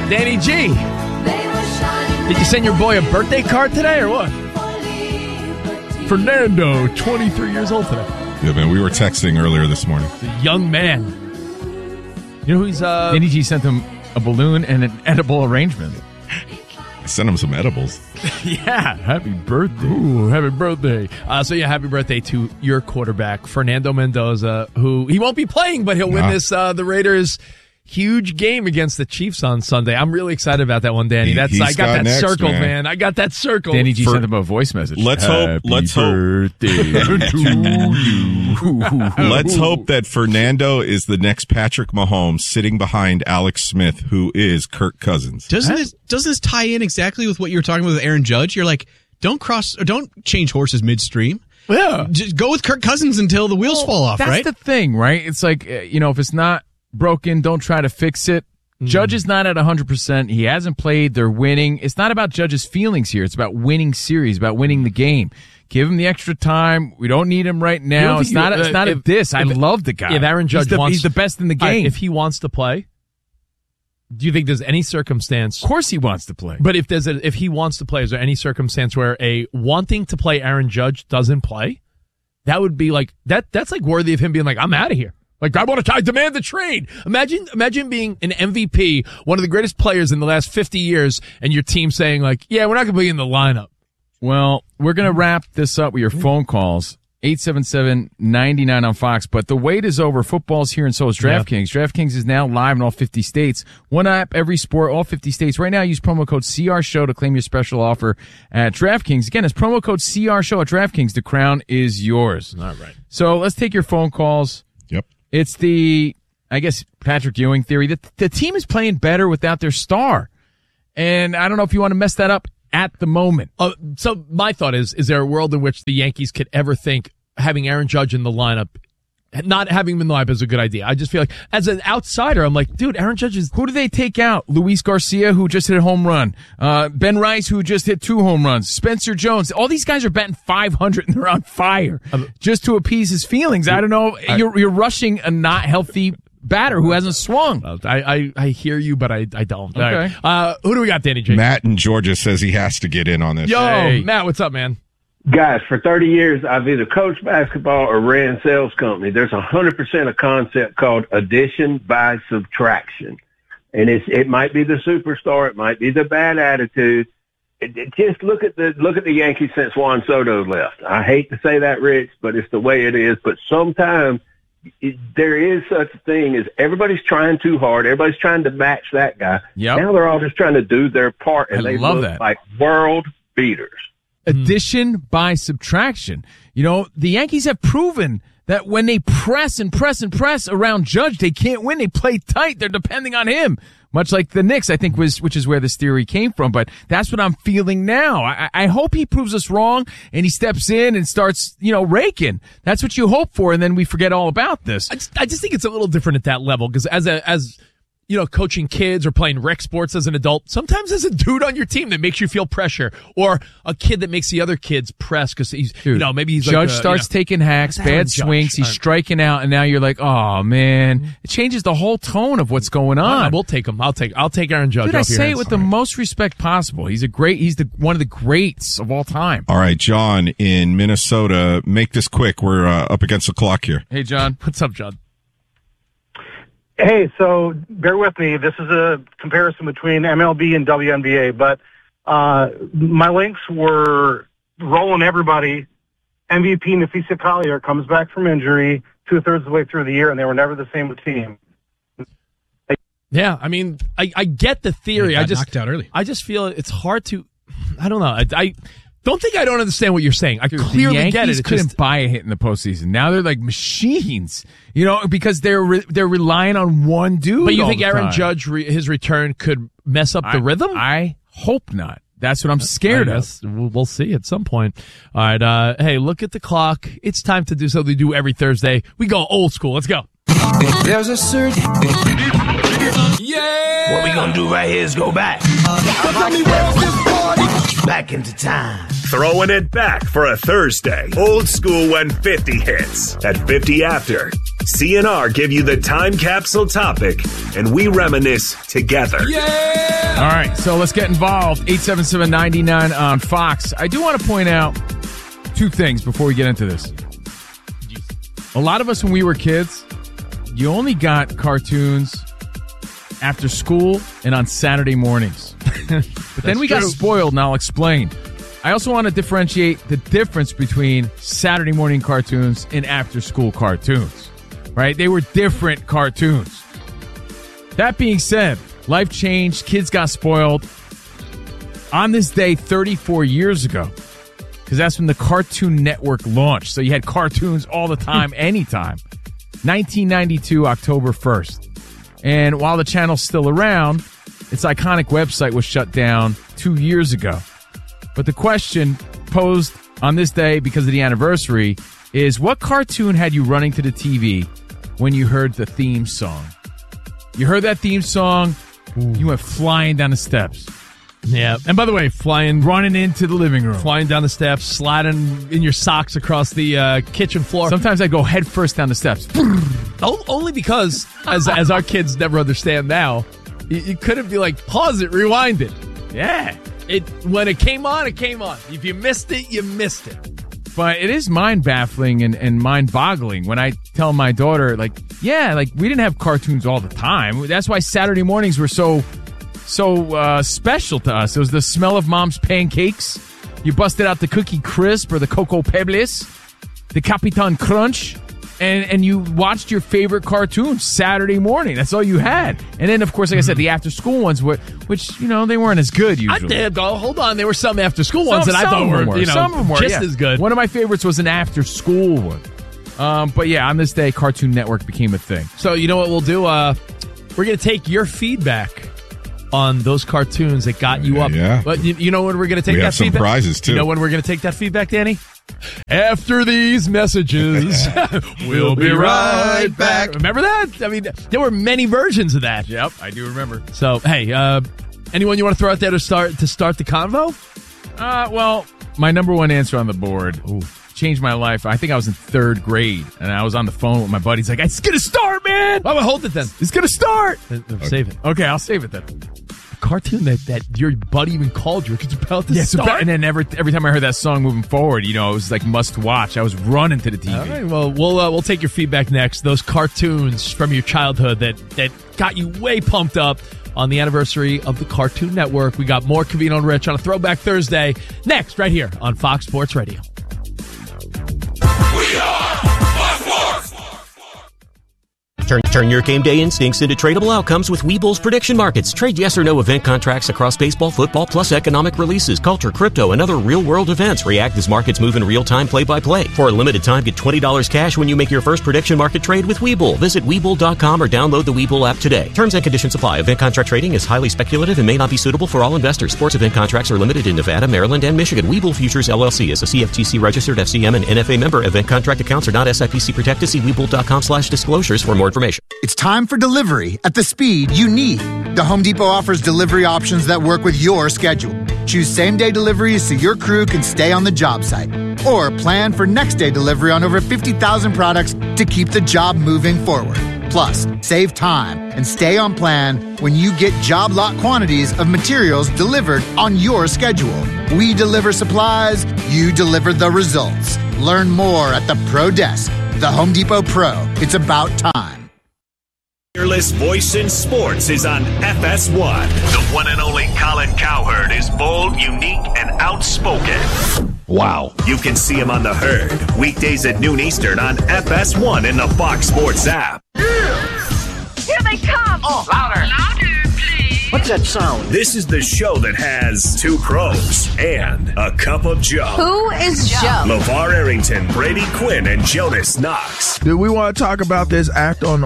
Danny G. Did you send your boy a birthday card today or what? Fernando, 23 years old today. Yeah, man, we were texting earlier this morning. The young man. You know who's Danny G sent him a balloon and an edible arrangement. I sent him some edibles. Yeah, happy birthday. Ooh, happy birthday. Happy birthday to your quarterback, Fernando Mendoza, who he won't be playing, but he'll win this the Raiders' huge game against the Chiefs on Sunday. I'm really excited about that one, Danny. I got that next, circled, man. I got that circled. Danny G sent him a voice message. Let's hope that Fernando is the next Patrick Mahomes sitting behind Alex Smith, who is Kirk Cousins. Doesn't this tie in exactly with what you were talking about with Aaron Judge? You're like, don't change horses midstream. Yeah. Just go with Kirk Cousins until the wheels fall off, right? That's the thing, right? It's like, if it's not broken, don't try to fix it. Judge is not at 100%. He hasn't played. They're winning. It's not about Judge's feelings here. It's about winning series, about winning the game. Give him the extra time. We don't need him right now. It's not a diss. I love the guy. If Aaron Judge he's the best in the game. If he wants to play, do you think there's any circumstance? Of course he wants to play. But if he wants to play, is there any circumstance where a wanting to play Aaron Judge doesn't play? That would be like that's like worthy of him being like, I'm out of here. Like, I demand the trade. Imagine being an MVP, one of the greatest players in the last 50 years, and your team saying like, yeah, we're not going to be in the lineup. Well, we're going to wrap this up with your phone calls. 877-99 on Fox. But the wait is over. Football's here, and so is DraftKings. Yeah. DraftKings is now live in all 50 states. One app, every sport, all 50 states. Right now, use promo code CRSHOW to claim your special offer at DraftKings. Again, it's promo code CRSHOW at DraftKings. The crown is yours. All right. So let's take your phone calls. Yep. It's the, I guess, Patrick Ewing theory that the team is playing better without their star. And I don't know if you want to mess that up at the moment. So my thought is there a world in which the Yankees could ever think having Aaron Judge in the lineup, not having him in the lineup is a good idea? I just feel like, as an outsider, I'm like, dude, Aaron Judge is... Who do they take out? Luis Garcia, who just hit a home run. Ben Rice, who just hit 2 home runs. Spencer Jones. All these guys are batting .500 and they're on fire just to appease his feelings. I don't know. You're rushing a not healthy batter who hasn't swung. I hear you, but I don't. Okay. Right. Who do we got, Danny J? Matt in Georgia says he has to get in on this. Yo, Hey. Matt, what's up, man? Guys, for 30 years, I've either coached basketball or ran sales company. There's 100% a concept called addition by subtraction. And it might be the superstar. It might be the bad attitude. Just look at the Yankees since Juan Soto left. I hate to say that, Rich, but it's the way it is. But sometimes there is such a thing as everybody's trying too hard. Everybody's trying to match that guy. Yep. Now they're all just trying to do their part, and they love look that. like world beaters. Addition by subtraction. The Yankees have proven that when they press and press and press around Judge, they can't win. They play tight. They're depending on him. Much like the Knicks, I think, which is where this theory came from. But that's what I'm feeling now. I hope he proves us wrong and he steps in and starts, raking. That's what you hope for, and then we forget all about this. I just think it's a little different at that level, because as coaching kids or playing rec sports as an adult, sometimes there's a dude on your team that makes you feel pressure, or a kid that makes the other kids press because he's, maybe he's Judge like starts taking hacks, bad swings, he's striking out, and now you're like, oh man, it changes the whole tone of what's going on. We'll take him. I'll take Aaron Judge. Dude, I say it with the most respect possible. He's one of the greats of all time. All right, John in Minnesota, make this quick. We're up against the clock here. Hey, John. What's up, John? Hey, so bear with me. This is a comparison between MLB and WNBA, but my links were rolling everybody. MVP Nafisa Collier comes back from injury 2/3 of the way through the year, and they were never the same team. Yeah, I mean, I get the theory. I just knocked out early. I just feel it's hard to. I don't know. I don't think I don't understand what you're saying. I clearly get it. The Yankees couldn't buy a hit in the postseason. Now they're like machines, because they're relying on one dude. But you think all the Aaron time. Judge, his return could mess up the rhythm? I hope not. That's what I'm scared of. We'll see at some point. All right. Hey, look at the clock. It's time to do something we do every Thursday. We go old school. Let's go. There's a certain... Yeah! What we gonna do right here is go back. Back into time. Throwing it back for a Thursday. Old school when 50 hits. At 50 after. CNR give you the time capsule topic, and we reminisce together. Yeah! All right, so let's get involved. 877-99 on Fox. I do want to point out two things before we get into this. A lot of us, when we were kids, you only got cartoons after school and on Saturday mornings. But then we got spoiled, and I'll explain. I also want to differentiate the difference between Saturday morning cartoons and after-school cartoons. Right? They were different cartoons. That being said, life changed. Kids got spoiled. On this day 34 years ago, because that's when the Cartoon Network launched. So you had cartoons all the time, anytime. 1992, October 1st. And while the channel's still around, its iconic website was shut down 2 years ago. But the question posed on this day because of the anniversary is, what cartoon had you running to the TV when you heard the theme song? You heard that theme song, you went flying down the steps. Yeah. And by the way, running into the living room. Flying down the steps, sliding in your socks across the kitchen floor. Sometimes I go head first down the steps. Only because, as our kids never understand now, you couldn't be like, pause it, rewind it. Yeah. When it came on, it came on. If you missed it, you missed it. But it is mind-baffling and mind-boggling when I tell my daughter, we didn't have cartoons all the time. That's why Saturday mornings were so special to us. It was the smell of mom's pancakes. You busted out the Cookie Crisp or the Cocoa Pebbles, the Capitan Crunch, and you watched your favorite cartoon Saturday morning. That's all you had. And then, of course, like I said, the after-school ones, which they weren't as good usually. Hold on. There were some after-school ones that I thought were, some of them were just as good. One of my favorites was an after-school one. But yeah, on this day, Cartoon Network became a thing. So you know what we'll do? We're going to take your feedback on those cartoons that got you up. Yeah. But you know when we're going to take that feedback? We have some prizes, too. You know when we're going to take that feedback, Danny? After these messages, we'll be right back. Remember that? I mean, there were many versions of that. Yep, I do remember. So, hey, anyone you want to throw out there to start the convo? Well, my number one answer on the board changed my life. I think I was in third grade, and I was on the phone with my buddy. He's like, it's going to start, man! Well, hold it then. It's going to start! Save it. Okay, I'll save it then. Cartoon that your buddy even called you because it's about to start. And then every time I heard that song moving forward, it was like must watch. I was running to the TV. All right, well, we'll take your feedback next. Those cartoons from your childhood that got you way pumped up on the anniversary of the Cartoon Network. We got more Covino and Rich on a Throwback Thursday next, right here on Fox Sports Radio. We are Fox Sports! Turn your game day instincts into tradable outcomes with Webull's prediction markets. Trade yes or no event contracts across baseball, football, plus economic releases, culture, crypto, and other real-world events. React as markets move in real time, play-by-play. For a limited time, get $20 cash when you make your first prediction market trade with Webull. Visit Webull.com or download the Webull app today. Terms and conditions apply. Event contract trading is highly speculative and may not be suitable for all investors. Sports event contracts are limited in Nevada, Maryland, and Michigan. Webull Futures, LLC is a CFTC-registered FCM and NFA member. Event contract accounts are not SIPC protected. See Webull.com/disclosures for more information. It's time for delivery at the speed you need. The Home Depot offers delivery options that work with your schedule. Choose same-day deliveries so your crew can stay on the job site. Or plan for next-day delivery on over 50,000 products to keep the job moving forward. Plus, save time and stay on plan when you get job lot quantities of materials delivered on your schedule. We deliver supplies, you deliver the results. Learn more at the Pro Desk. The Home Depot Pro. It's about time. Fearless voice in sports is on FS1. The one and only Colin Cowherd is bold, unique, and outspoken. Wow. You can see him on The Herd, weekdays at noon Eastern on FS1 in the Fox Sports app. Here they come! Oh, louder! Louder, please! What's that sound? This is the show that has two crows and a cup of Joe. Who is Joe? LeVar Arrington, Brady Quinn, and Jonas Knox. Do we want to talk about this act in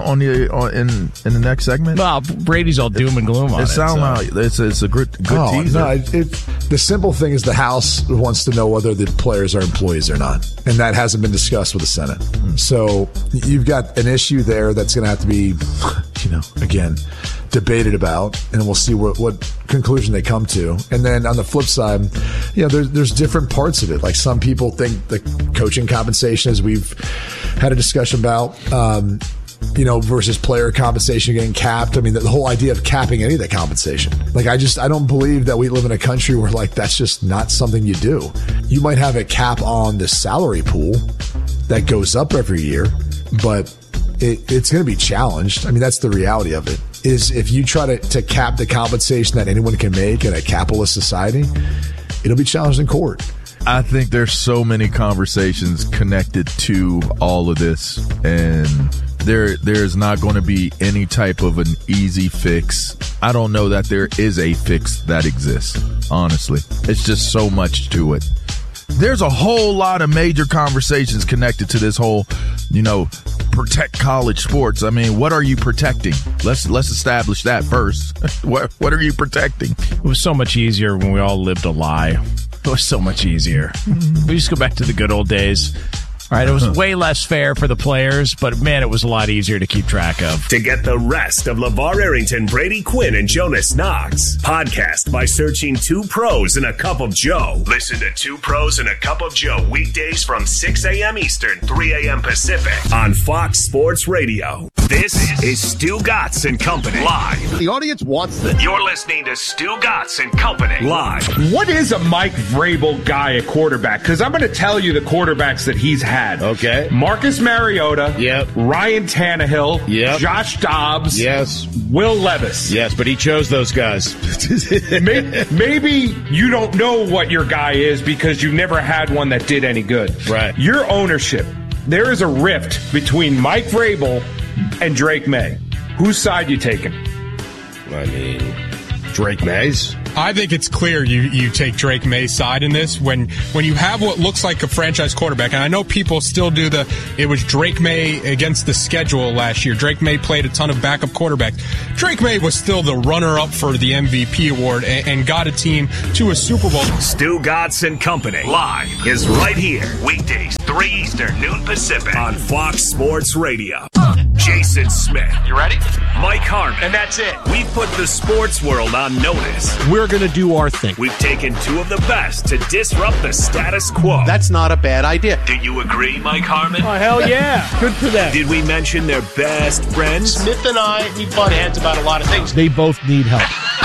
the next segment? Well, Brady's all doom and gloom on it. It sounds like it's a good teaser. No, the simple thing is the House wants to know whether the players are employees or not, and that hasn't been discussed with the Senate. So you've got an issue there that's going to have to be, again, debated about, and we'll see what conclusion they come to. And then on the flip side, there's different parts of it. Like some people think the coaching compensation, as we've had a discussion about, versus player compensation getting capped. I mean, the whole idea of capping any of that compensation. Like, I don't believe that we live in a country where, like, that's just not something you do. You might have a cap on the salary pool that goes up every year, but it's going to be challenged. I mean, that's the reality of it, is if you try to cap the compensation that anyone can make in a capitalist society, it'll be challenged in court. I think there's so many conversations connected to all of this, and there's not going to be any type of an easy fix. I don't know that there is a fix that exists, honestly. It's just so much to it. There's a whole lot of major conversations connected to this whole, protect college sports. I mean, what are you protecting? Let's establish that first. What are you protecting? It was so much easier when we all lived a lie. It was so much easier. We just go back to the good old days. All right, it was way less fair for the players, but man, it was a lot easier to keep track of. To get the rest of LeVar Arrington, Brady Quinn, and Jonas Knox, podcast by searching 2 Pros and a Cup of Joe. Listen to 2 Pros and a Cup of Joe weekdays from 6 a.m. Eastern, 3 a.m. Pacific on Fox Sports Radio. This is Stu Gatz and Company live. The audience wants this. You're listening to Stu Gatz and Company live. What is a Mike Vrabel guy at quarterback? Because I'm going to tell you the quarterbacks that he's had. Okay. Marcus Mariota. Yep. Ryan Tannehill. Yep. Josh Dobbs. Yes. Will Levis. Yes, but he chose those guys. Maybe you don't know what your guy is because you never had one that did any good. Right. Your ownership. There is a rift between Mike Vrabel and Drake May. Whose side you taking? I mean, Drake May's. I think it's clear you take Drake May's side in this when you have what looks like a franchise quarterback, and I know people still do it was Drake May against the schedule last year. Drake May played a ton of backup quarterbacks. Drake May was still the runner-up for the MVP award and got a team to a Super Bowl. Stu Gatz and Company live is right here. Weekdays, 3 Eastern, noon Pacific on Fox Sports Radio. Jason Smith. You ready? Mike Harmon. And that's it. We put the sports world on notice. We're going to do our thing. We've taken 2 of the best to disrupt the status quo. That's not a bad idea. Do you agree, Mike Harmon? Oh, hell yeah. Good for them. Did we mention their best friends? Smith and I, we butt heads about a lot of things. They both need help.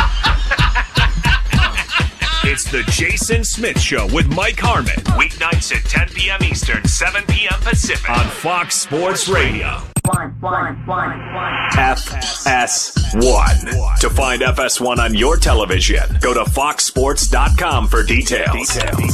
It's the Jason Smith Show with Mike Harmon. Weeknights at 10 p.m. Eastern, 7 p.m. Pacific on Fox Sports Radio. FS1. To find FS1 on your television, go to foxsports.com for details.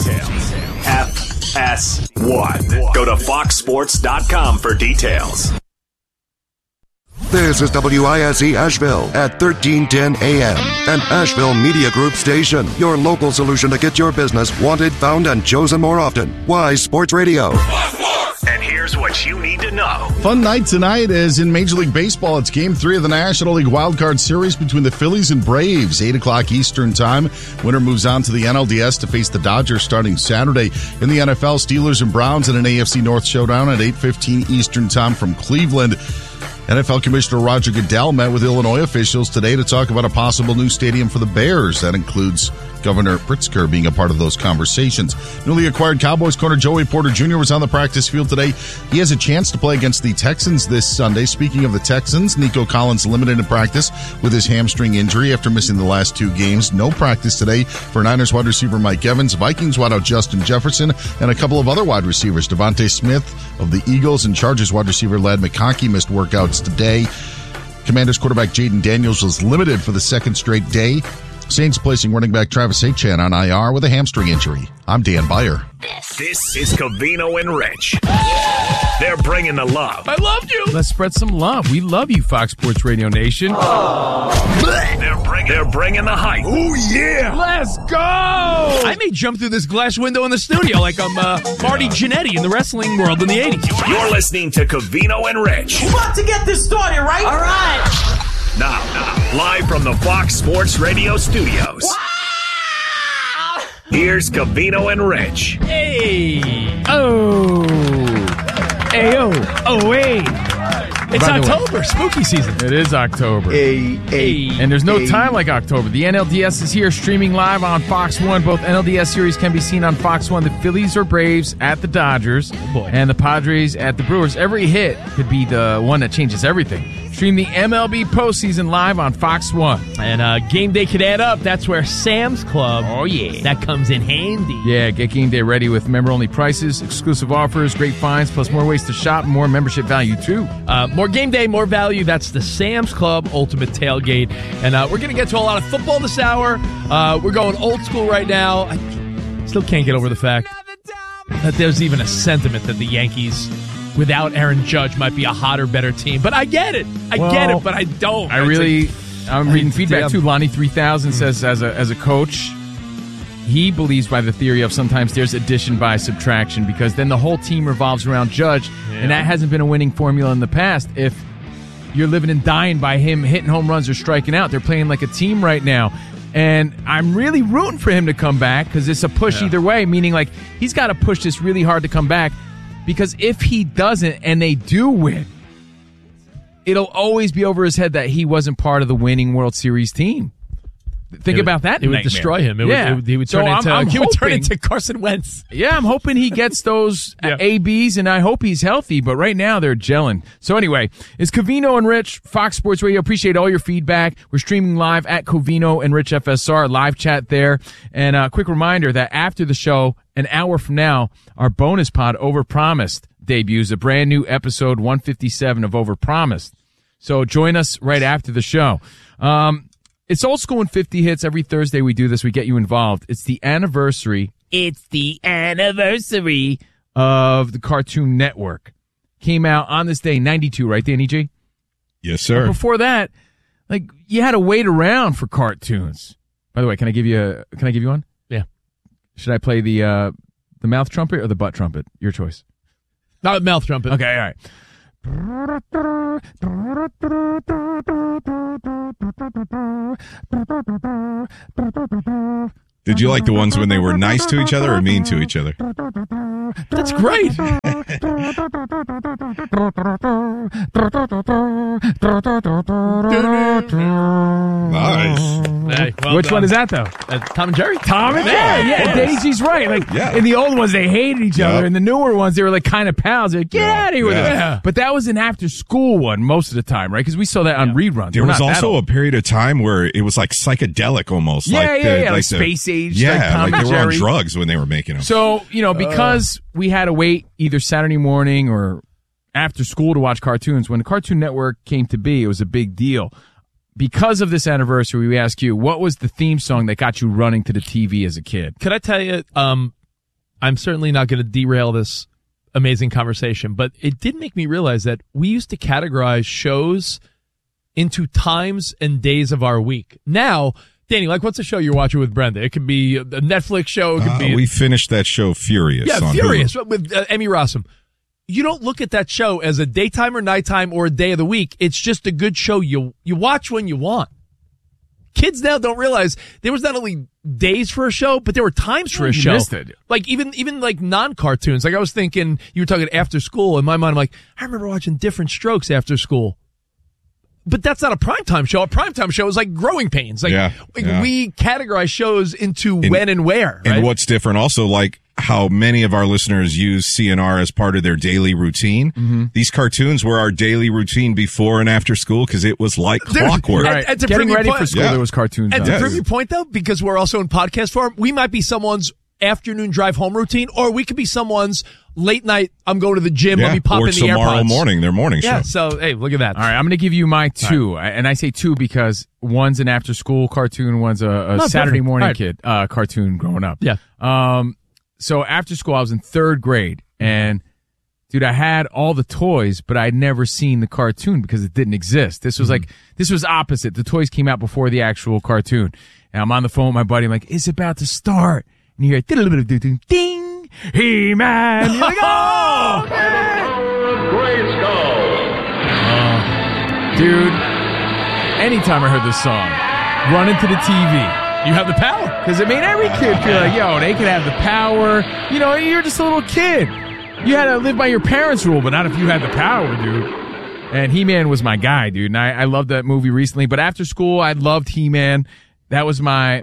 FS1. Go to foxsports.com for details. This is WISE Asheville at 1310 AM, an Asheville Media Group station. Your local solution to get your business wanted, found, and chosen more often. Wise Sports Radio. And here's what you need to know. Fun night tonight is in Major League Baseball. It's Game 3 of the National League Wildcard Series between the Phillies and Braves. 8 o'clock Eastern Time. Winner moves on to the NLDS to face the Dodgers starting Saturday. In the NFL, Steelers and Browns in an AFC North showdown at 8:15 Eastern Time from Cleveland. NFL Commissioner Roger Goodell met with Illinois officials today to talk about a possible new stadium for the Bears. That includes Governor Pritzker being a part of those conversations. Newly acquired Cowboys corner Joey Porter Jr. was on the practice field today. He has a chance to play against the Texans this Sunday. Speaking of the Texans, Nico Collins limited in practice with his hamstring injury after missing the last 2 games. No practice today for Niners wide receiver Mike Evans, Vikings wideout Justin Jefferson, and a couple of other wide receivers. Devontae Smith of the Eagles and Chargers wide receiver Ladd McConkey missed workouts today. Commanders quarterback Jaden Daniels was limited for the second straight day. Saints placing running back Travis Etienne on IR with a hamstring injury. I'm Dan Beyer. This is Covino and Rich. They're bringing the love. I loved you. Let's spread some love. We love you, Fox Sports Radio Nation. They're bringing the hype. Oh, yeah. Let's go. I may jump through this glass window in the studio like I'm Marty Jannetty in the wrestling world in the 80s. You're listening to Covino and Rich. We're about to get this started, right? All right. Now, live from the Fox Sports Radio studios. Wow. Here's Covino and Rich. Hey. Oh. Hey, oh. Oh, hey. It's By the way, October, spooky season. it is October. And there's no time like October. The NLDS is here, streaming live on Fox 1. Both NLDS series can be seen on Fox 1. The Phillies or Braves at the Dodgers, and the Padres at the Brewers. Every hit could be the one that changes everything. Stream the MLB postseason live on Fox 1. And game day could add up. That's where Sam's Club, that comes in handy. Yeah, get game day ready with member-only prices, exclusive offers, great finds, plus more ways to shop, and more membership value, too. More game day, more value. That's the Sam's Club Ultimate Tailgate. And we're going to get to a lot of football this hour. We're going old school right now. I still can't get over the fact that there's even a sentiment that the Yankees, without Aaron Judge, might be a hotter, better team. But I get it. I get it, but I don't. I'm reading feedback too. Lonnie 3000 says, as a coach, he believes by the theory of sometimes there's addition by subtraction, because then the whole team revolves around Judge, and that hasn't been a winning formula in the past. If you're living and dying by him hitting home runs or striking out, they're playing like a team right now. And I'm really rooting for him to come back, because it's a push either way, meaning like he's got to push this really hard to come back, because if he doesn't and they do win, it'll always be over his head that he wasn't part of the winning World Series team. Think about that. It would destroy him. He would turn into Carson Wentz. Yeah, I'm hoping he gets those ABs, and I hope he's healthy. But right now, they're gelling. So anyway, it's Covino and Rich, Fox Sports Radio. Appreciate all your feedback. We're streaming live at Covino and Rich FSR, live chat there. And a quick reminder that after the show, an hour from now, our bonus pod, Overpromised, debuts, a brand new episode 157 of Overpromised. So join us right after the show. It's Old School and 50 Hits. Every Thursday we do this. We get you involved. It's the anniversary. It's the anniversary of the Cartoon Network. Came out on this day, 92, right, Danny G? Yes, sir. But before that, like, you had to wait around for cartoons. By the way, can I give you one? Yeah. Should I play the mouth trumpet or the butt trumpet? Your choice. Not mouth trumpet. Okay, all right. Did you like the ones when they were nice to each other or mean to each other? That's great. Nice. Hey, Which one is that, though? Tom and Jerry. Tom and Jerry. Yeah, Daisy's right. Like, in the old ones, they hated each other. In the newer ones, they were like kind of pals. They're like, get out of here with it. But that was an after-school one most of the time, right? Because we saw that on reruns. There was also a period of time where it was like psychedelic almost. Like space age. Yeah, Tom like and they were on Jerry. drugs when they were making them. So, because we had to wait either Saturday morning or after school to watch cartoons, when the Cartoon Network came to be, it was a big deal. Because of this anniversary, we ask you, what was the theme song that got you running to the TV as a kid? Could I tell you, I'm certainly not going to derail this amazing conversation, but it did make me realize that we used to categorize shows into times and days of our week. Now, Danny, like, what's a show you're watching with Brenda? It could be a Netflix show. It could be. We finished that show Furious. Yeah, on Furious Hulu. with Emmy Rossum. You don't look at that show as a daytime or nighttime or a day of the week. It's just a good show you watch when you want. Kids now don't realize there was not only days for a show, but there were times for a show. Missed it. Like even like non-cartoons. Like I was thinking, you were talking after school. In my mind, I'm like, I remember watching Different Strokes after school. But that's not a primetime show. A primetime show is like Growing Pains. Like, we categorize shows into when and where. Right? And what's different also, like how many of our listeners use CNR as part of their daily routine. Mm-hmm. These cartoons were our daily routine before and after school because it was like clockwork. And getting ready for school, there was cartoons. And to prove your point, though, because we're also in podcast form, we might be someone's afternoon drive home routine, or we could be someone's late night, I'm going to the gym, let me pop in the AirPods. Or tomorrow morning, their morning show. Yeah, so, hey, look at that. All right, I'm going to give you my two. Right. And I say two because one's an after-school cartoon, one's a Saturday morning kid cartoon growing up. Yeah. So after school, I was in third grade, and, dude, I had all the toys, but I'd never seen the cartoon because it didn't exist. This was this was opposite. The toys came out before the actual cartoon. And I'm on the phone with my buddy. I'm like, it's about to start. And you hear ding, He-Man. You're like, oh, dude, anytime I heard this song, run into the TV. You have the power. Because it made every kid feel like, yo, they could have the power. You know, you're just a little kid. You had to live by your parents' rule, but not if you had the power, dude. And He-Man was my guy, dude. And I loved that movie recently. But after school, I loved He-Man. That was my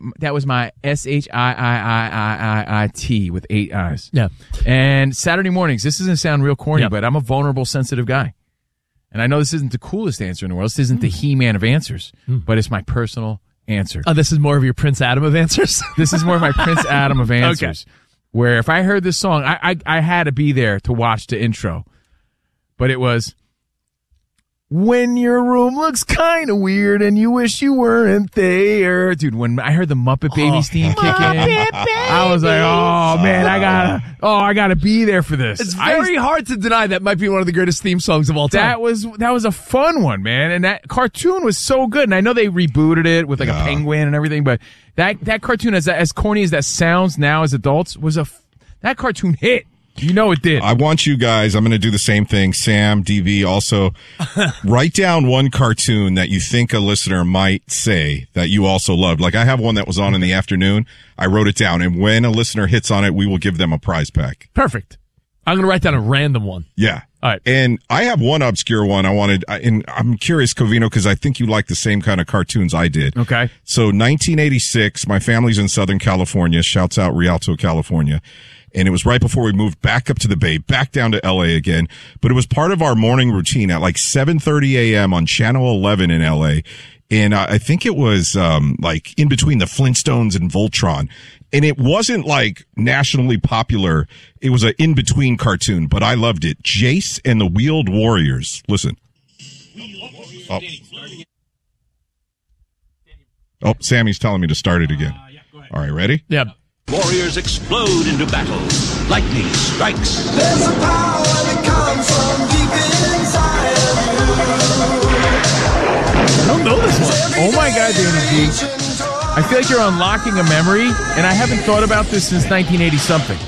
SHIIIIIT with 8 eyes. Yeah. And Saturday mornings, this doesn't sound real corny, but I'm a vulnerable, sensitive guy. And I know this isn't the coolest answer in the world. This isn't the He-Man of answers, but it's my personal answer. Oh, this is more of your Prince Adam of answers? This is more of my Prince Adam of answers. Okay. Where if I heard this song, I had to be there to watch the intro. But it was, when your room looks kind of weird and you wish you weren't there. Dude, when I heard the Muppet Babies theme kick in, I was like, oh, man, I gotta be there for this. It's very hard to deny that might be one of the greatest theme songs of all time. That was a fun one, man. And that cartoon was so good. And I know they rebooted it with like a penguin and everything, but that cartoon, as corny as that sounds now as adults, that cartoon hit. You know it did. I want you guys, I'm going to do the same thing. Sam, DV, also write down one cartoon that you think a listener might say that you also loved. Like I have one that was on in the afternoon. I wrote it down. And when a listener hits on it, we will give them a prize pack. Perfect. I'm going to write down a random one. Yeah. All right. And I have one obscure one and I'm curious, Covino, because I think you like the same kind of cartoons I did. Okay. So 1986, my family's in Southern California. Shouts out Rialto, California. And it was right before we moved back up to the Bay, back down to LA again. But it was part of our morning routine at like 7:30 a.m. on Channel 11 in LA. And I think it was like in between the Flintstones and Voltron. And it wasn't like nationally popular. It was an in-between cartoon, but I loved it. Jace and the Wheeled Warriors. Listen. Oh, Sammy's telling me to start it again. All right, ready? Yeah. Warriors explode into battle. Lightning strikes. There's a power that comes from deep inside of you. I don't know this one. Oh my God, Danny G. I feel like you're unlocking a memory, and I haven't thought about this since 1980 something.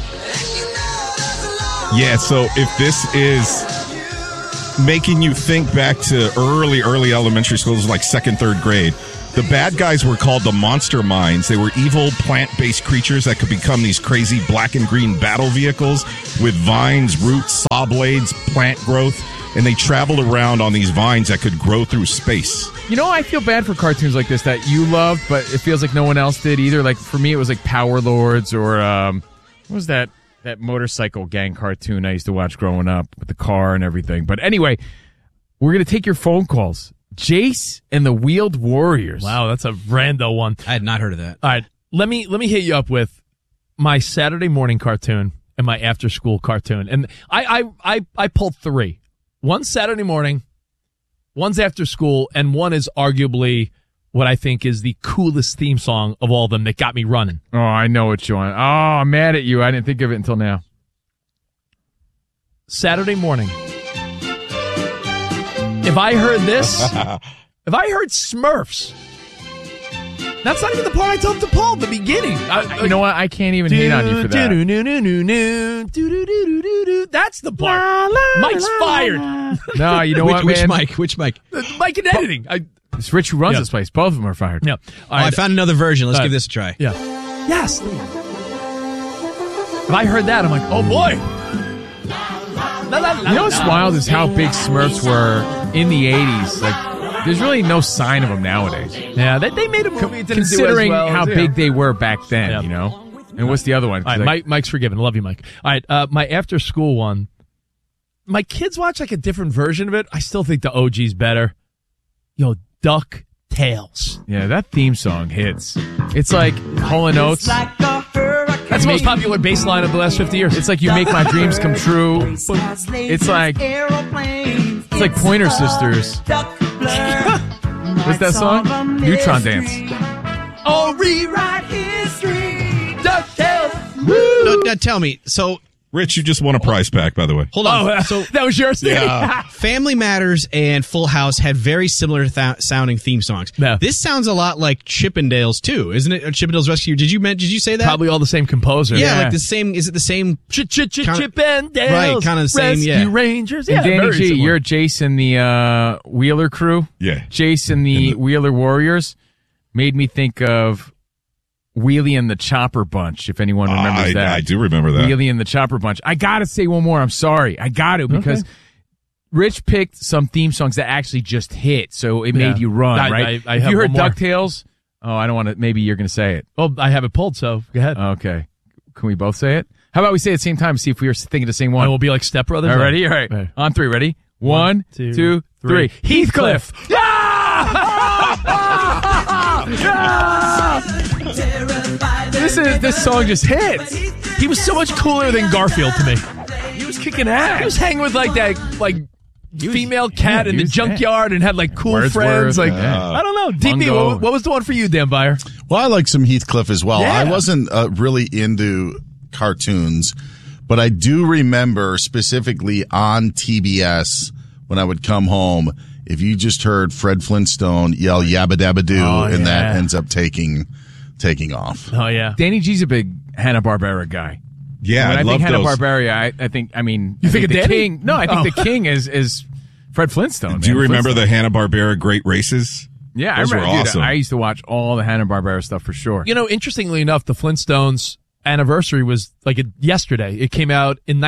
Yeah, so if this is making you think back to early elementary school, it was like second, third grade. The bad guys were called the Monster Minds. They were evil plant-based creatures that could become these crazy black and green battle vehicles with vines, roots, saw blades, plant growth, and they traveled around on these vines that could grow through space. You know, I feel bad for cartoons like this that you loved, but it feels like no one else did either. Like, for me, it was like Power Lords or, what was that motorcycle gang cartoon I used to watch growing up with the car and everything. But anyway, we're going to take your phone calls. Jace and the Wheeled Warriors. Wow, that's a rando one. I had not heard of that. All right, let me hit you up with my Saturday morning cartoon and my after school cartoon. And I pulled 3. One's Saturday morning, one's after school, and one is arguably what I think is the coolest theme song of all of them that got me running. Oh, I know what you want. Oh, I'm mad at you. I didn't think of it until now. Saturday morning. If I heard this, if I heard Smurfs, that's not even the part I told to Paul at the beginning. You know what? I can't even hate on you for that. That's the part. Mike's fired. No, you know what, man? Which Mike? Mike in editing. It's Rich who runs this place. Both of them are fired. Yeah. I found another version. Let's give this a try. Yeah. Yes. If I heard that, I'm like, oh boy. You know what's wild is how big Smurfs were in the 80s. Like, there's really no sign of them nowadays. Yeah, they made a movie. Considering how big they were back then, you know? And what's the other one? All right, Mike's forgiven. Love you, Mike. All right, my after school one. My kids watch like a different version of it. I still think the OG's better. Yo, DuckTales. Yeah, that theme song hits. It's like Hall & Oates. That's the most popular bass line of the last 50 years. It's like You Make My Dreams Come True. It's like Pointer Sisters. What's that song? Neutron Dance. Oh, rewrite history. DuckTales. Woo! Now tell me, so Rich, you just won a prize pack, by the way. Hold on. Oh, so that was yours? Yeah. Family Matters and Full House had very similar sounding theme songs. Yeah. This sounds a lot like Chippendales too, isn't it? Chippendales Rescue. Did you say that? Probably all the same composer. Yeah, like the same. Is it the same? Chippendales. Right, kind of the same. Rescue Rangers. And Yeah, Danny G, similar. you're Jason the Wheeler crew. Yeah. Jason the Wheeler Warriors made me think of Wheelie and the Chopper Bunch, if anyone remembers that. I do remember that. Wheelie and the Chopper Bunch. I got to say one more. I'm sorry. I got to because Rich picked some theme songs that actually just hit, so it made you run, right? I if have you heard one more. DuckTales, I don't want to. Maybe you're going to say it. Oh, I have it pulled, so go ahead. Okay. Can we both say it? How about we say it at the same time, see if we were thinking the same one? And we'll be like Step Brothers. All right, ready? All right. On three, ready? One, two, three. Heathcliff! This song just hits. He was so much cooler than Garfield to me. He was kicking ass. He was hanging with like that female cat in the junkyard and had like cool Wordsworth, friends. Like yeah. I don't know. DP, Mungo. what was the one for you, Dan Byer? Well, I like some Heathcliff as well. Yeah. I wasn't really into cartoons, but I do remember specifically on TBS when I would come home, if you just heard Fred Flintstone yell "Yabba Dabba Doo," and that ends up taking off. Oh yeah, Danny G's a big Hanna-Barbera guy. Yeah, when I I love think those. Hanna-Barbera, I think You think of the Danny? king. No, I think the king is Fred Flintstone. Do you man. remember Flintstone. the Hanna-Barbera Great Races? Yeah, Those I remember. were Dude, awesome. I used to watch all the Hanna-Barbera stuff for sure. You know, interestingly enough, the Flintstones anniversary was like yesterday. It came out in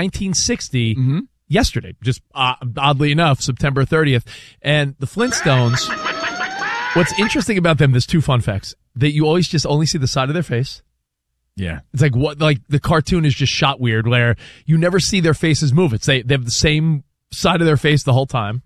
1960. Yesterday, just oddly enough, September 30th. And the Flintstones, what's interesting about them, there's two fun facts. That you always just only see the side of their face. Yeah. It's like the cartoon is just shot weird where you never see their faces move. They have the same side of their face the whole time.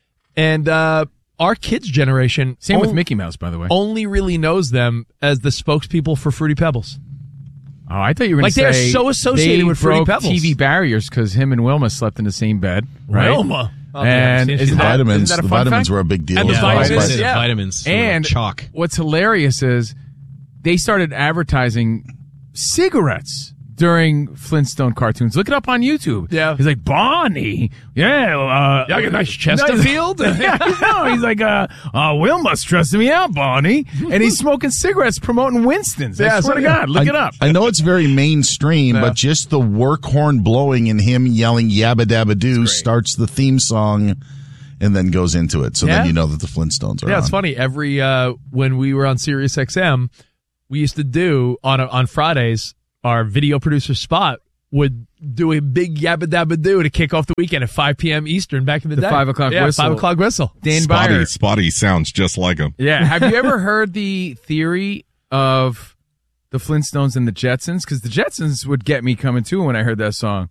And our kids' generation, Same with Mickey Mouse, by the way. only really knows them as the spokespeople for Fruity Pebbles. Oh, I thought you were going to Like, say they're so associated they with Fruity broke Pebbles. TV barriers because him and Wilma slept in the same bed, right? Wilma. Oh, And yeah, isn't The that- vitamins, isn't that a the fun vitamins fact? were a big deal. And the as well. vitamins, The yeah. vitamins. And chalk. what's hilarious is they started advertising cigarettes during Flintstone cartoons. Look it up on YouTube. Yeah. He's like, Bonnie. Yeah. Yeah, I got a nice Chesterfield. Yeah, no, he's like, Wilma's stressing me out, Bonnie. And he's smoking cigarettes promoting Winston's. I swear to God, look it up. I know it's very mainstream, but just the work horn blowing and him yelling "Yabba Dabba Doo" starts the theme song, and then goes into it. So Yeah. then you know that the Flintstones are Yeah, it's on. funny. Every when we were on Sirius XM, we used to do on Fridays. Our video producer Spot would do a big Yabba Dabba Doo to kick off the weekend at 5 p.m. Eastern back in the The day. 5 o'clock yeah, whistle. 5 o'clock whistle. Dan Byer. Spotty sounds just like him. Yeah. Have you ever heard the theory of the Flintstones and the Jetsons? Because the Jetsons would get me coming too when I heard that song.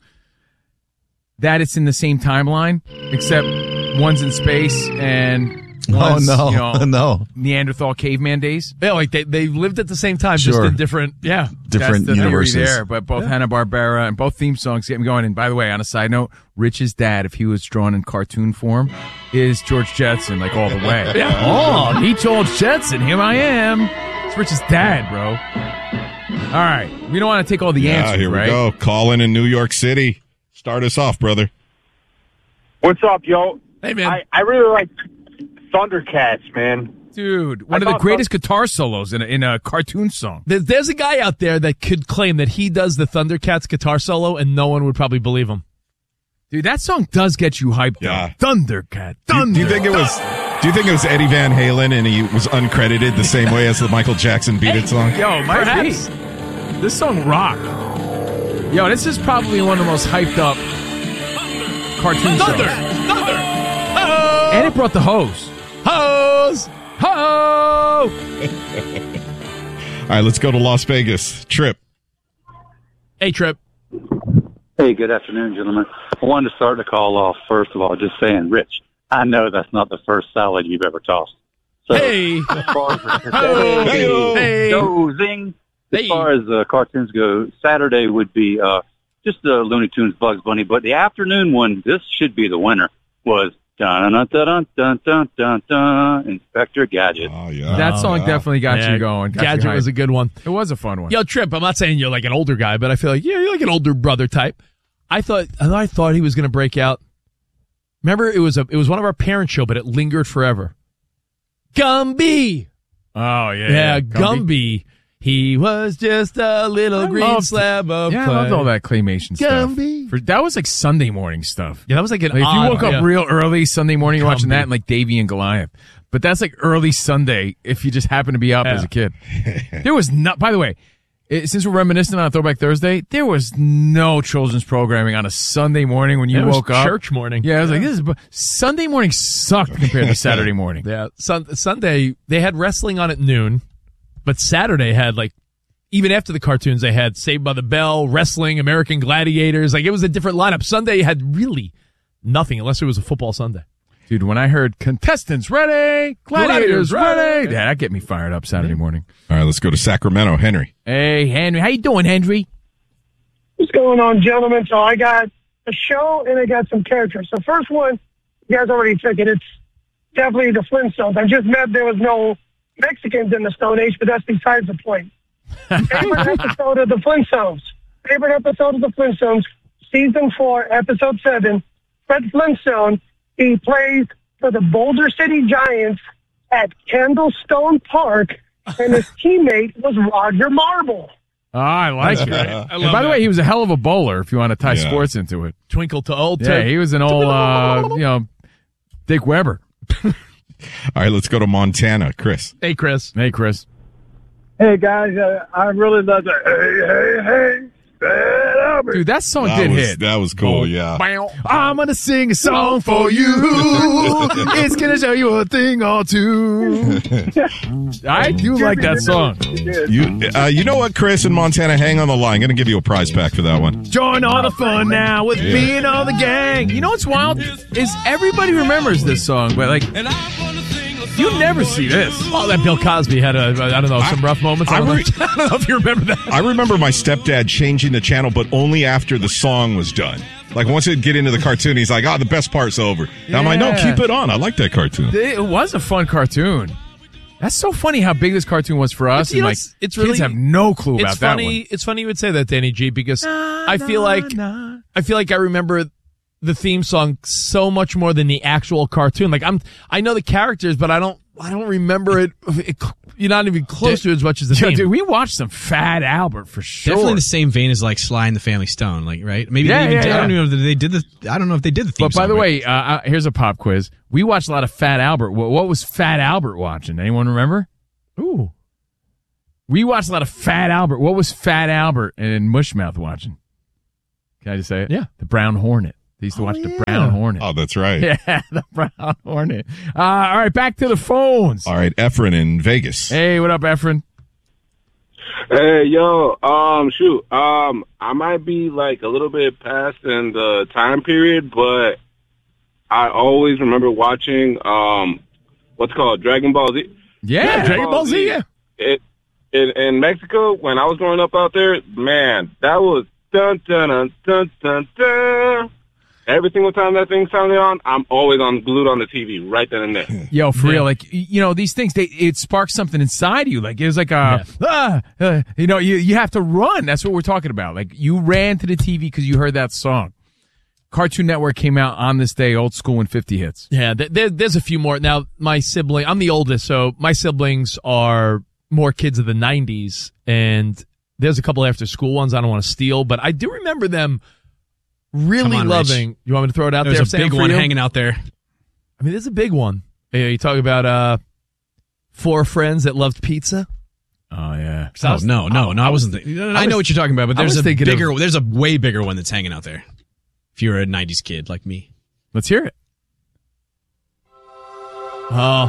That it's in the same timeline, except one's in space and one's, no. Neanderthal caveman days. Yeah, like they lived at the same time, just Sure. in different. Yeah, Different That's the universes. theory there, but both Hanna-Barbera and both theme songs get me going. And by the way, on a side note, Rich's dad, if he was drawn in cartoon form, is George Jetson, like all the way. Yeah. Oh, he told Jetson, here I am. It's Rich's dad, bro. All right. We don't want to take all the answers, Here we right? go. Calling in New York City. Start us off, brother. What's up, yo? Hey, man. I really like Thundercats, man. Dude, one of the greatest guitar solos in a cartoon song. There's a guy out there that could claim that he does the Thundercats guitar solo, and no one would probably believe him. Dude, that song does get you hyped. Yeah. Though. Thundercat. Do you think it was? Do you think it was Eddie Van Halen and he was uncredited the same way as the Michael Jackson "Beat It" song? Yo, perhaps. This song rock. Yo, this is probably one of the most hyped up cartoon Thunder! songs. Thunder! And it brought the hose. Hose! Ho! All right, let's go to Las Vegas. Trip. Hey, Trip. Hey, good afternoon, gentlemen. I wanted to start the call off, first of all, just saying, Rich, I know that's not the first salad you've ever tossed. So, Hey! as far as, Hey! Dozing. As Hey! far as cartoons go, Saturday would be just the Looney Tunes Bugs Bunny, but the afternoon one, this should be the winner, was dun dun dun dun dun dun dun Inspector Gadget. Oh, yeah. That song definitely got Yeah, you going. got you Gadget hyped. was a good one. It was a fun one. Yo, Trip, I'm not saying you're like an older guy, but I feel like, yeah, you're like an older brother type. I thought he was going to break out. Remember, it was one of our parents' show, but it lingered forever. Gumby! Oh, yeah. Yeah, Gumby. He was just a little green slab of Yeah, clay. I loved all that claymation stuff. Gumby. That was like Sunday morning stuff. Yeah, that was like an Like, if you odd- woke up yeah. real early Sunday morning, you're watching Gumby. that and like Davy and Goliath. But that's like early Sunday if you just happen to be up Yeah. as a kid. There was not, by the way, Since we're reminiscing on Throwback Thursday, there was no children's programming on a Sunday morning when you It was woke up. church morning. Yeah, I was like, Sunday morning sucked compared to Saturday morning. Yeah, Sunday, they had wrestling on at noon, but Saturday had, like, even after the cartoons, they had Saved by the Bell, wrestling, American Gladiators. Like, it was a different lineup. Sunday had really nothing unless it was a football Sunday. Dude, when I heard contestants ready, gladiators ready, yeah, that get me fired up Saturday morning. All right, let's go to Sacramento. Henry. Hey, Henry. How you doing, Henry? What's going on, gentlemen? So I got a show and I got some characters. So first one, you guys already took it. It's definitely the Flintstones. I just meant there was no Mexicans in the Stone Age, but that's besides the point. Favorite episode of the Flintstones. Season 4, episode 7. Fred Flintstone, he plays for the Boulder City Giants at Candlestone Park, and his teammate was Roger Marble. Oh, I like it. And by the way, he was a hell of a bowler if you want to tie sports into it. Twinkle to old. Yeah, he was an old, Dick Weber. All right, let's go to Montana. Chris. Hey, Chris. Hey, Chris. Hey, guys, I really love the hey, Fat Albert. Dude, that song That did was- hit. that was cool, yeah. I'm going to sing a song for you. It's going to show you a thing or two. I do like that song. You know what, Chris in Montana? Hang on the line. I'm going to give you a prize pack for that one. Join all the fun now with me and all the gang. You know what's wild is everybody remembers this song, but like you never see this. Oh, that Bill Cosby had some rough moments. I don't know if you remember that. I remember my stepdad changing the channel, but only after the song was done. Like, once it get into the cartoon, he's like, the best part's over. And I'm like, no, keep it on. I like that cartoon. It was a fun cartoon. That's so funny how big this cartoon was for us. And it's really kids have no clue about that one. It's funny you would say that, Danny G, because I feel like I remember the theme song so much more than the actual cartoon. Like I know the characters, but I don't remember it. You're not even close to it as much as the theme. Dude, we watched some Fat Albert for sure. Definitely in the same vein as like Sly and the Family Stone, like right? Maybe Yeah, they even yeah, I don't yeah. know if they did the. I don't know if they did the theme. But by song, the right? way, here's a pop quiz. We watched a lot of Fat Albert. What was Fat Albert watching? Anyone remember? Ooh. We watched a lot of Fat Albert. What was Fat Albert and Mushmouth watching? Can I just say it? Yeah. The Brown Hornet. They used to watch the Brown Hornet. Oh, that's right. Yeah, the Brown Hornet. All right, back to the phones. All right, Efren in Vegas. Hey, what up, Efren? Hey, yo, I might be like a little bit past in the time period, but I always remember watching, what's it called, Dragon Ball Z. Yeah, Dragon Ball Z, yeah. In Mexico, when I was growing up out there, man, that was dun, dun, dun, dun, dun, dun. Every single time that thing sounded on, I'm always glued on the TV right then and there. Yo, for real, like, these things, it sparks something inside you. Like, it was like you have to run. That's what we're talking about. Like, you ran to the TV because you heard that song. Cartoon Network came out on this day, old school and 50 hits. Yeah, there's a few more. Now, I'm the oldest, so my siblings are more kids of the 90s, and there's a couple after school ones I don't want to steal, but I do remember them really loving. Rich. You want me to throw it out There's there? There's a big one hanging out there. I mean, there's a big one. Yeah, you talk about 4 friends that loved pizza. Oh yeah. No, I wasn't. I know what you're talking about, but there's a way bigger one that's hanging out there. If you're a '90s kid like me, let's hear it. Oh,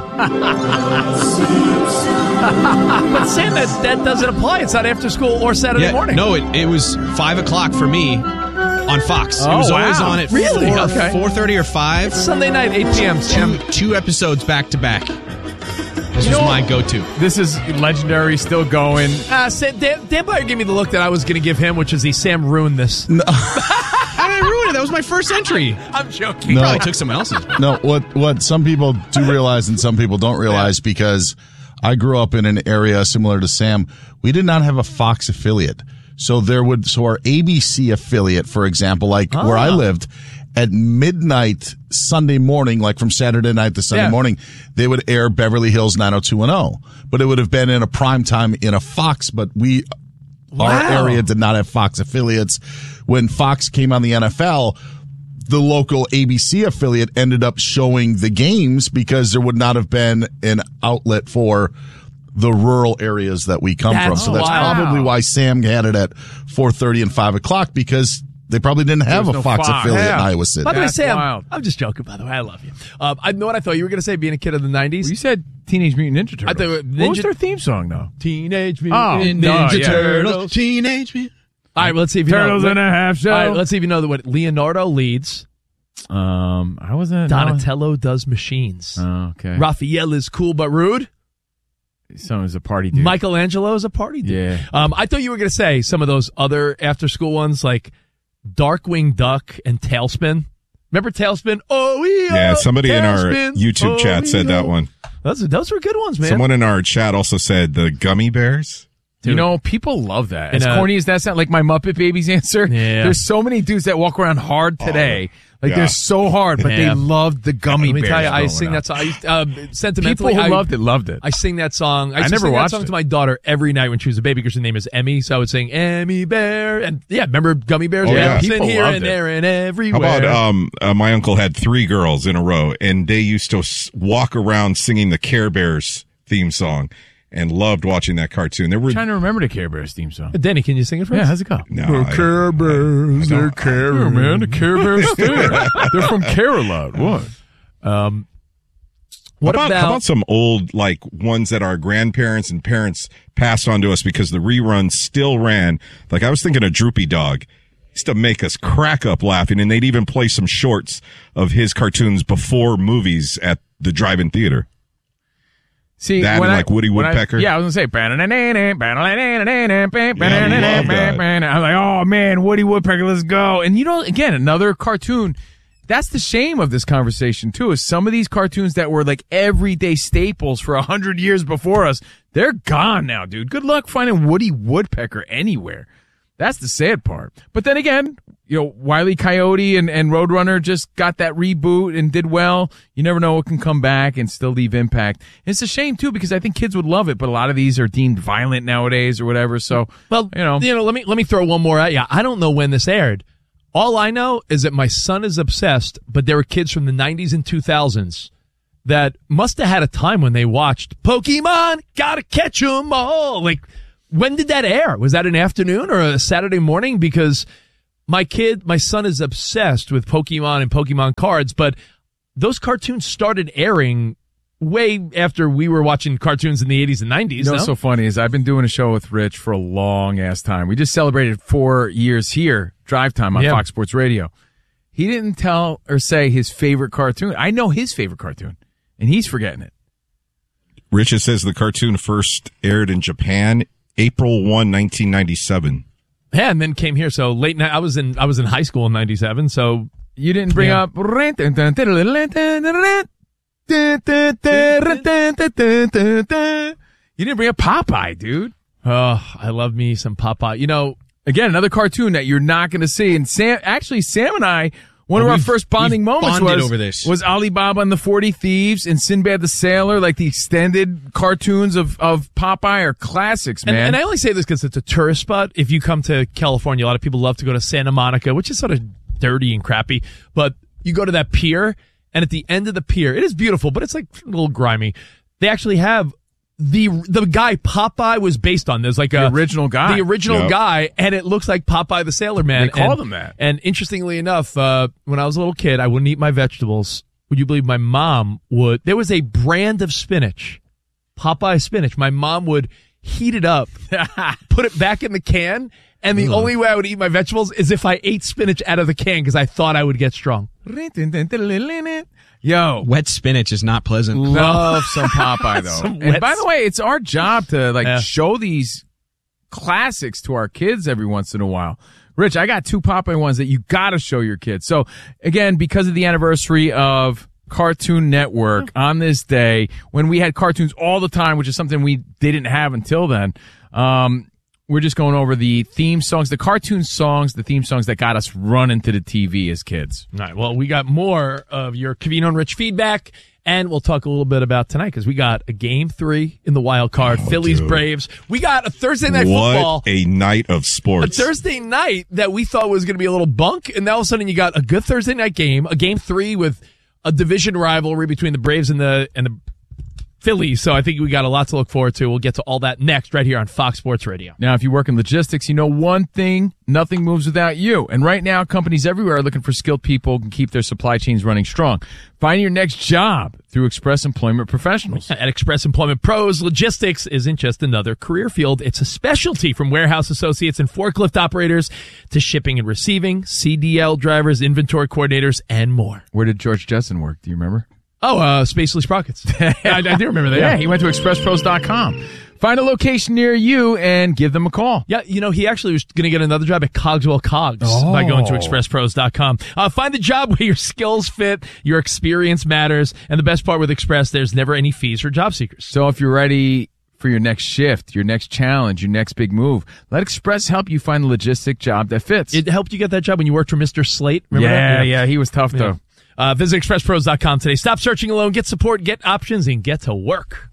but Sam, that doesn't apply. It's not after school or Saturday morning. No, it was 5 o'clock for me on Fox. Oh, it was wow. always on at Really? Okay. 4:30 or 5. It's Sunday night, 8 p.m. Sam. Two episodes back to back. This was my go-to. This is legendary, still going. Dan Byer gave me the look that I was going to give him, which is Sam ruined this. No. I didn't ruin it. That was my first entry. I'm joking. He probably took someone else's. No, what some people do realize and some people don't realize, because I grew up in an area similar to Sam, we did not have a Fox affiliate. So our ABC affiliate, for example, like where I lived, at midnight Sunday morning, like from Saturday night to Sunday morning, they would air Beverly Hills 90210. But it would have been in a prime time in a Fox, but our area did not have Fox affiliates. When Fox came on the NFL, the local ABC affiliate ended up showing the games because there would not have been an outlet for the rural areas that we come from. So that's probably why Sam had it at 4:30 and 5 o'clock, because they probably didn't have a Fox affiliate in Iowa City. By the way, Sam, I'm just joking, by the way. I love you. I know what I thought you were going to say, being a kid of the 90s. Well, you said Teenage Mutant Ninja Turtles. I thought What was their theme song, though? Teenage Mutant Ninja Turtles. Teenage Mutant. All right, let's see if you Turtles know. in a half shell. All right, let's see if you know what Leonardo leads. I wasn't. Donatello does machines. Oh, okay. Raphael is cool but rude. Someone's a party dude. Michelangelo is a party dude. Yeah. I thought you were going to say some of those other after school ones like Darkwing Duck and Tailspin. Remember Tailspin? Yeah, somebody in our YouTube chat said that one. Those were good ones, man. Someone in our chat also said the Gummy Bears. Dude. You know, people love that. As And, corny as that sounds, like my Muppet Babies answer. Yeah. There's so many dudes that walk around hard today. Like yeah. they're so hard, but they loved the Gummy Let me Bears. tell you, I growing sing up. that song. Sentimentally, People who loved it. I sing that song. I used to never sing that watched song it. to my daughter every night when she was a baby because her name is Emmy. So I would sing Emmy Bear, and remember Gummy Bears? Oh, yeah. Sing People here loved and it. there and How everywhere. about my uncle had 3 girls in a row, and they used to walk around singing the Care Bears theme song, and loved watching that cartoon. There were I'm trying to remember the Care Bears theme song. Denny, can you sing it for us? Yeah, how's it go? No, Care Bears, they're Care, man. The Care Bears thing. They're from Care-a-Lot. What? How about some old, like, ones that our grandparents and parents passed on to us because the reruns still ran? Like, I was thinking of Droopy Dog. Used to make us crack up laughing, and they'd even play some shorts of his cartoons before movies at the drive-in theater. See, that and like Woody Woodpecker. I was gonna say. I was like, oh man, Woody Woodpecker, let's go. And you know, again, another cartoon. That's the shame of this conversation too. Is some of these cartoons that were like everyday staples for 100 years before us, they're gone now, dude. Good luck finding Woody Woodpecker anywhere. That's the sad part. But then again, you know, Wile E. Coyote and Roadrunner just got that reboot and did well. You never know what can come back and still leave impact. And it's a shame too, because I think kids would love it, but a lot of these are deemed violent nowadays or whatever. So, well, you know, let me throw one more at you. I don't know when this aired. All I know is that my son is obsessed, but there were kids from the 90s and 2000s that must have had a time when they watched Pokemon, gotta catch 'em all. Like, when did that air? Was that an afternoon or a Saturday morning? Because my son is obsessed with Pokemon and Pokemon cards, but those cartoons started airing way after we were watching cartoons in the 80s and 90s. You know what's so funny is I've been doing a show with Rich for a long ass time. We just celebrated 4 years here, Drive Time on Fox Sports Radio. He didn't tell or say his favorite cartoon. I know his favorite cartoon, and he's forgetting it. Richard says the cartoon first aired in Japan April 1, 1997. Yeah, and then came here. So late night. I was in high school in 97. So you didn't bring up. You didn't bring up Popeye, dude. Oh, I love me some Popeye. You know, again, another cartoon that you're not going to see. And Sam and I, one of our first bonding moments was Alibaba and the 40 Thieves and Sinbad the Sailor. Like the extended cartoons of Popeye are classics, man. And I only say this because it's a tourist spot. If you come to California, a lot of people love to go to Santa Monica, which is sort of dirty and crappy. But you go to that pier, and at the end of the pier, it is beautiful, but it's like a little grimy. They actually have the guy Popeye was based on. There's like the original guy. The original guy, and it looks like Popeye the Sailor Man. They called him that. And interestingly enough, when I was a little kid, I wouldn't eat my vegetables. Would you believe my mom would? There was a brand of spinach, Popeye spinach. My mom would heat it up, put it back in the can, and the only way I would eat my vegetables is if I ate spinach out of the can because I thought I would get strong. Yo, wet spinach is not pleasant. Love some Popeye though. And by the way, it's our job to show these classics to our kids every once in a while. Rich, I got 2 Popeye ones that you got to show your kids. So again, because of the anniversary of Cartoon Network on this day, when we had cartoons all the time, which is something we didn't have until then, we're just going over the theme songs, the cartoon songs, the theme songs that got us running to the TV as kids. All right. Well, we got more of your Covino and Rich feedback, and we'll talk a little bit about tonight because we got a Game 3 in the wild card, Phillies, dude. Braves. We got a Thursday night football. What a night of sports. A Thursday night that we thought was going to be a little bunk, and now all of a sudden you got a good Thursday night game, a Game 3 with a division rivalry between the Braves and the Phillies. So I think we got a lot to look forward to. We'll get to all that next right here on Fox Sports Radio. Now, if you work in logistics, you know one thing, nothing moves without you. And right now, companies everywhere are looking for skilled people who can keep their supply chains running strong. Find your next job through Express Employment Professionals. At Express Employment Pros, logistics isn't just another career field. It's a specialty, from warehouse associates and forklift operators to shipping and receiving, CDL drivers, inventory coordinators, and more. Where did George Jetson work? Do you remember? Oh, Spacely Sprockets. I do remember that. Yeah, he went to expresspros.com. Find a location near you and give them a call. Yeah, he actually was going to get another job at Cogswell Cogs by going to expresspros.com. Find the job where your skills fit, your experience matters, and the best part with Express, there's never any fees for job seekers. So if you're ready for your next shift, your next challenge, your next big move, let Express help you find the logistic job that fits. It helped you get that job when you worked for Mr. Slate. Remember that? Yeah, he was tough, though. Visit expresspros.com today. Stop searching alone. Get support, get options, and get to work.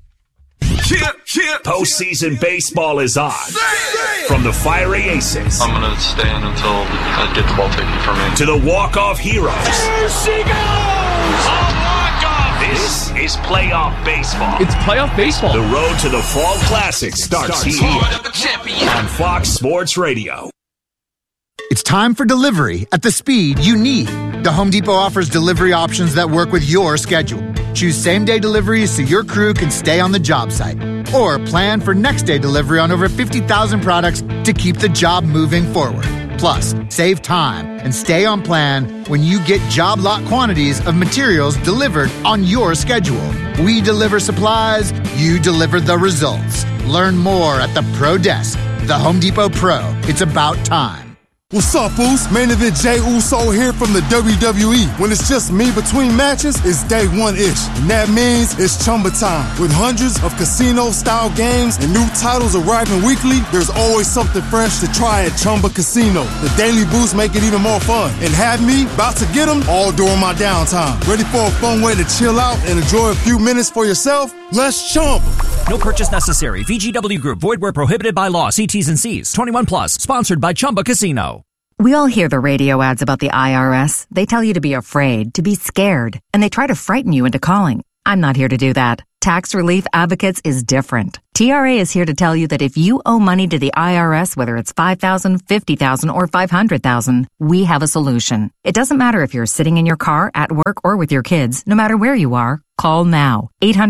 Postseason baseball is on. From the fiery aces. I'm going to stand until I get the ball taken from me. To the walk-off heroes. There she goes! A walk-off! This is playoff baseball. It's playoff baseball. The road to the Fall Classic starts here on Fox Sports Radio. It's time for delivery at the speed you need. The Home Depot offers delivery options that work with your schedule. Choose same-day deliveries so your crew can stay on the job site. Or plan for next-day delivery on over 50,000 products to keep the job moving forward. Plus, save time and stay on plan when you get job lot quantities of materials delivered on your schedule. We deliver supplies, you deliver the results. Learn more at the Pro Desk. The Home Depot Pro. It's about time. What's up, Foos? Main event Jay Uso here from the WWE. When it's just me between matches, it's day one-ish. And that means it's Chumba time. With hundreds of casino-style games and new titles arriving weekly, there's always something fresh to try at Chumba Casino. The daily boosts make it even more fun. And have me about to get them all during my downtime. Ready for a fun way to chill out and enjoy a few minutes for yourself? Let's Chumba. No purchase necessary. VGW Group. Void where prohibited by law. See T's and C's. 21 plus. Sponsored by Chumba Casino. We all hear the radio ads about the IRS. They tell you to be afraid, to be scared, and they try to frighten you into calling. I'm not here to do that. Tax Relief Advocates is different. TRA is here to tell you that if you owe money to the IRS, whether it's $5,000, $50,000, or $500,000, we have a solution. It doesn't matter if you're sitting in your car, at work, or with your kids. No matter where you are, call now.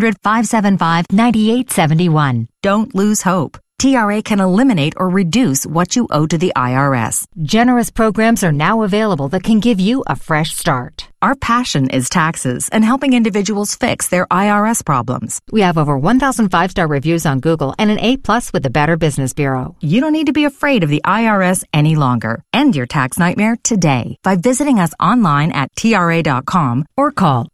800-575-9871. Don't lose hope. TRA can eliminate or reduce what you owe to the IRS. Generous programs are now available that can give you a fresh start. Our passion is taxes and helping individuals fix their IRS problems. We have over 1,000 5-star reviews on Google and an A+ with the Better Business Bureau. You don't need to be afraid of the IRS any longer. End your tax nightmare today by visiting us online at TRA.com or call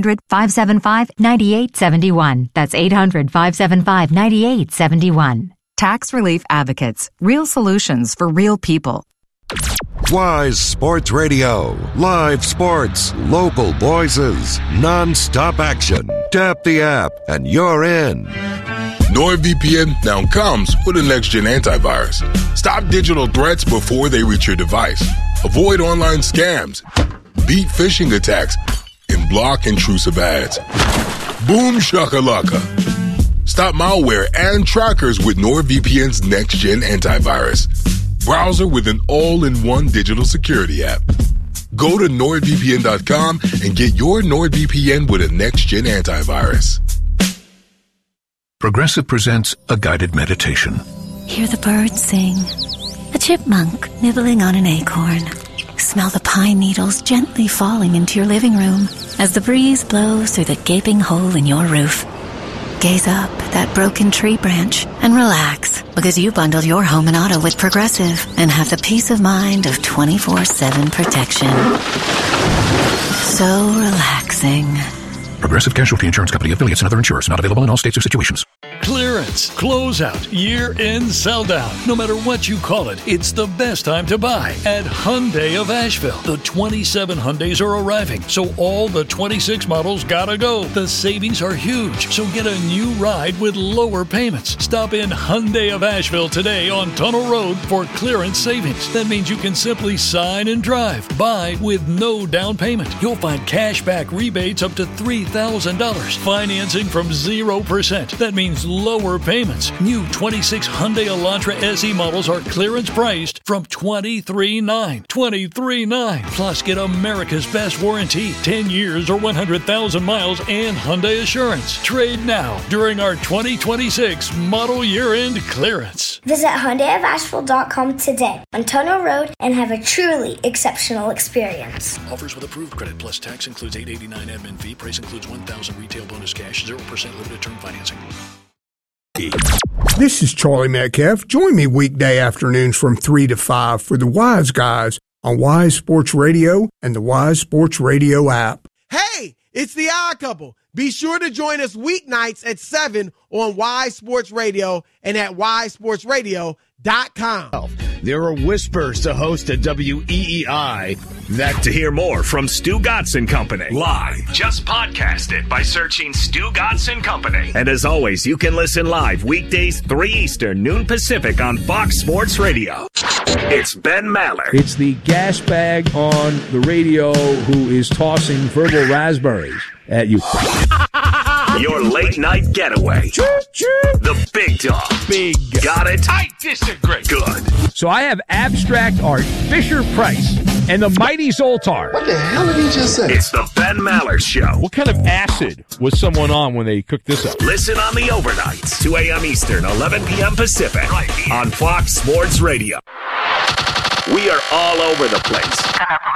800-575-9871. That's 800-575-9871. Tax Relief Advocates. Real solutions for real people. Wise Sports Radio. Live sports, local voices, non-stop action. Tap the app and you're in. NordVPN now comes with a next-gen antivirus. Stop digital threats before they reach your device. Avoid online scams. Beat phishing attacks. And block intrusive ads. Boom shakalaka. Stop malware and trackers with NordVPN's next-gen antivirus. Browser with an all-in-one digital security app. Go to NordVPN.com and get your NordVPN with a next-gen antivirus. Progressive presents a guided meditation. Hear the birds sing. A chipmunk nibbling on an acorn. Smell the pine needles gently falling into your living room as the breeze blows through the gaping hole in your roof. Gaze up at that broken tree branch and relax, because you bundled your home and auto with Progressive and have the peace of mind of 24/7 protection. So relaxing. Progressive Casualty Insurance Company, affiliates, and other insurers. Not available in all states or situations. Clearance. clearance, closeout, year-end sell-down. No matter what you call it, it's the best time to buy at Hyundai of Asheville. The 27 Hyundais are arriving, so all the 26 models gotta go. The savings are huge, so get a new ride with lower payments. Stop in Hyundai of Asheville today on Tunnel Road for clearance savings. That means you can simply sign and drive. Buy with no down payment. You'll find cash back rebates up to $3,000. Financing from 0%. That means lower payments. New 26 Hyundai Elantra SE models are clearance priced from $23,900. $23,900. Plus, get America's best warranty, 10 years or 100,000 miles, and Hyundai Assurance. Trade now during our 2026 model year-end clearance. Visit HyundaiofAsheville.com today on Tunnel Road and have a truly exceptional experience. Offers with approved credit plus tax includes $889 admin fee. Price includes $1,000 retail bonus cash, 0% limited term financing. This is Charlie Metcalf. Join me weekday afternoons from 3 to 5 for the Wise Guys on Wise Sports Radio and the Wise Sports Radio app. Hey, it's the Odd Couple. Be sure to join us weeknights at 7 on Wise Sports Radio and at wisesportsradio.com. There are whispers to host at WEEI. To hear more from Stu Gotson Company live, just podcast it by searching Stu Gotson Company. And as always, you can listen live weekdays 3 Eastern, noon Pacific on Fox Sports Radio. It's Ben Maller. It's the gas bag on the radio who is tossing verbal raspberries at you. Your late night getaway. The Big Dog. Big. Got it? I disagree. Good. So I have abstract art, Fisher-Price, and the mighty Zoltar. What the hell did he just say? It's the Ben Maller Show. What kind of acid was someone on when they cooked this up? Listen on the overnights, 2 a.m. Eastern, 11 p.m. Pacific, right here on Fox Sports Radio. We are all over the place.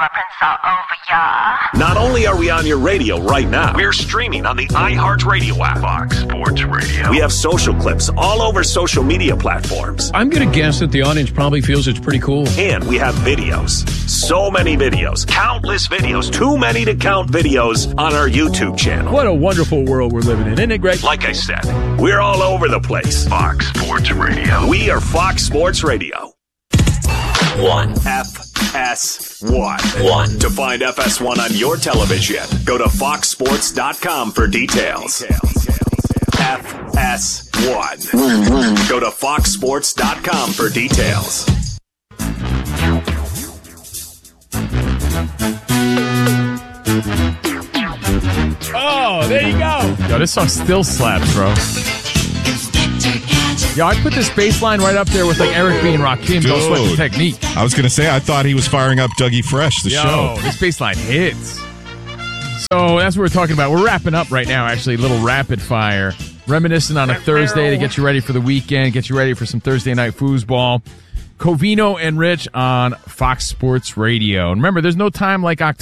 Not only are we on your radio right now, we're streaming on the iHeartRadio app. Fox Sports Radio. We have social clips all over social media platforms. I'm going to guess that the audience probably feels it's pretty cool. And we have videos. So many videos. Countless videos. Too many to count videos on our YouTube channel. What a wonderful world we're living in, isn't it, Greg? Like I said, we're all over the place. Fox Sports Radio. We are Fox Sports Radio. 1. FS1. To find FS1 on your television, go to foxsports.com for details. FS1. Go to foxsports.com for details. Oh, there you go. Yo, this song still slaps, bro. Yo, I put this bass line right up there with like Eric B. and Rakim. Don't Sweat the Technique. I was going to say, I thought he was firing up Dougie Fresh, the show. This bass line hits. So that's what we're talking about. We're wrapping up right now, actually. A little rapid fire. Reminiscing on a Thursday to get you ready for the weekend, get you ready for some Thursday night foosball. Covino and Rich on Fox Sports Radio. And remember, there's no time like October.